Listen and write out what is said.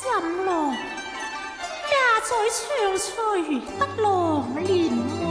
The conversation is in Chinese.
怎落？也在長翠不浪蓮。